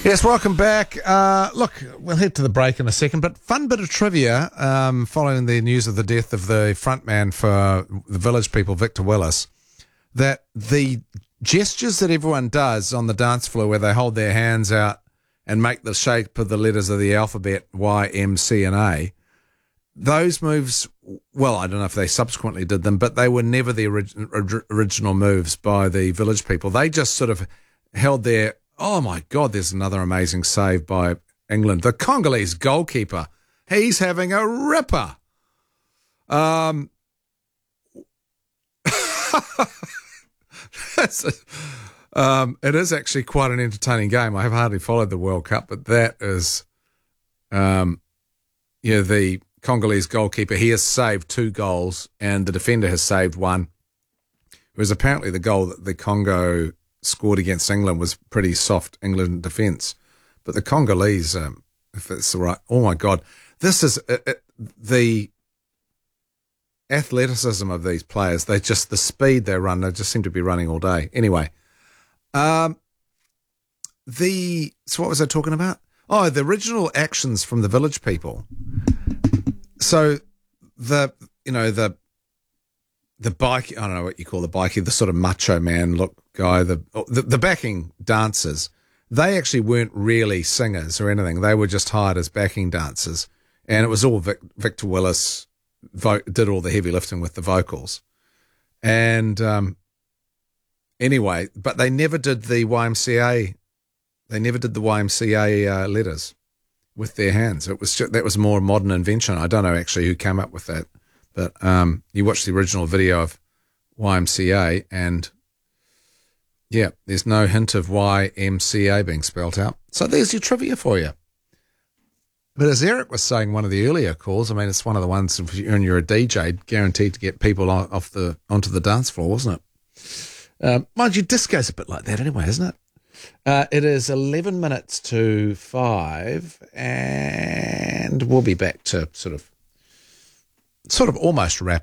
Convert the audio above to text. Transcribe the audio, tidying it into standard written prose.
Yes, welcome back. Look, we'll head to the break in a second, but fun bit of trivia following the news of the death of the frontman for the Village People, Victor Willis, that the gestures that everyone does on the dance floor where they hold their hands out and make the shape of the letters of the alphabet Y, M, C, and A, those moves, well, I don't know if they subsequently did them, but they were never the original moves by the Village People. They just sort of held their, oh my God, there's another amazing save by England. The Congolese goalkeeper, he's having a ripper. It is actually quite an entertaining game. I have hardly followed the World Cup, but that is, the Congolese goalkeeper, he has saved 2 goals and the defender has saved 1. Whereas apparently the goal that the Congo scored against England was pretty soft England defence. But the Congolese, if it's the right, oh my God, this is the athleticism of these players. They just, the speed they run, they just seem to be running all day. Anyway, so what was I talking about? Oh, the original actions from the Village People. So the bike, I don't know what you call the bikie, the sort of macho man look guy, the backing dancers, they actually weren't really singers or anything. They were just hired as backing dancers. And it was all Victor Willis did all the heavy lifting with the vocals. And anyway, but they never did the YMCA. They never did the YMCA letters with their hands. That was more a modern invention. I don't know actually who came up with that. But you watch the original video of YMCA and, yeah, there's no hint of YMCA being spelt out. So there's your trivia for you. But as Eric was saying, one of the earlier calls, I mean, it's one of the ones when you're a DJ, guaranteed to get people onto the dance floor, wasn't it? Mind you, disco's a bit like that anyway, isn't it? It is 11 minutes to 5, and we'll be back to sort of almost wrap